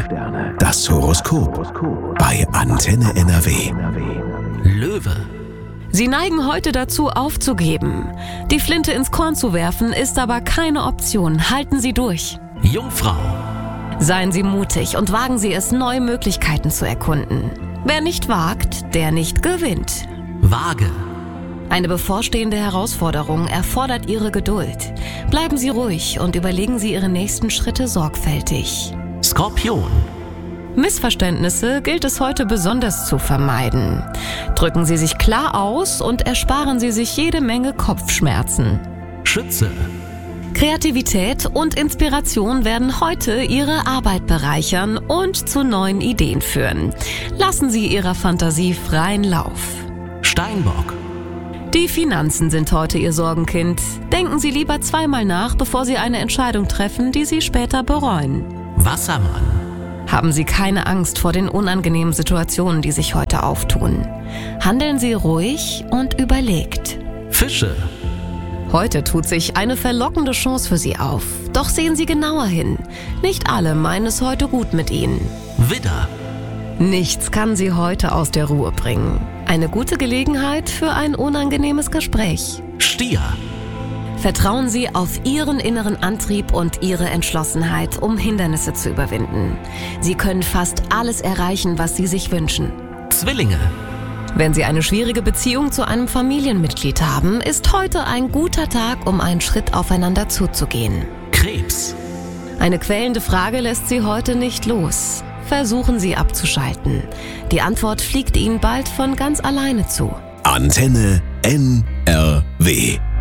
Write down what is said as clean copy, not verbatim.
Das Horoskop bei Antenne NRW. Löwe. Sie neigen heute dazu, aufzugeben. Die Flinte ins Korn zu werfen, ist aber keine Option. Halten Sie durch. Jungfrau. Seien Sie mutig und wagen Sie es, neue Möglichkeiten zu erkunden. Wer nicht wagt, der nicht gewinnt. Waage. Eine bevorstehende Herausforderung erfordert Ihre Geduld. Bleiben Sie ruhig und überlegen Sie Ihre nächsten Schritte sorgfältig. Skorpion. Missverständnisse gilt es heute besonders zu vermeiden. Drücken Sie sich klar aus und ersparen Sie sich jede Menge Kopfschmerzen. Schütze. Kreativität und Inspiration werden heute Ihre Arbeit bereichern und zu neuen Ideen führen. Lassen Sie Ihrer Fantasie freien Lauf. Steinbock. Die Finanzen sind heute Ihr Sorgenkind. Denken Sie lieber zweimal nach, bevor Sie eine Entscheidung treffen, die Sie später bereuen. Wassermann. Haben Sie keine Angst vor den unangenehmen Situationen, die sich heute auftun. Handeln Sie ruhig und überlegt. Fische. Heute tut sich eine verlockende Chance für Sie auf. Doch sehen Sie genauer hin. Nicht alle meinen es heute gut mit Ihnen. Widder. Nichts kann Sie heute aus der Ruhe bringen. Eine gute Gelegenheit für ein unangenehmes Gespräch. Stier. Vertrauen Sie auf Ihren inneren Antrieb und Ihre Entschlossenheit, um Hindernisse zu überwinden. Sie können fast alles erreichen, was Sie sich wünschen. Zwillinge. Wenn Sie eine schwierige Beziehung zu einem Familienmitglied haben, ist heute ein guter Tag, um einen Schritt aufeinander zuzugehen. Krebs. Eine quälende Frage lässt Sie heute nicht los. Versuchen Sie abzuschalten. Die Antwort fliegt Ihnen bald von ganz alleine zu. Antenne NRW.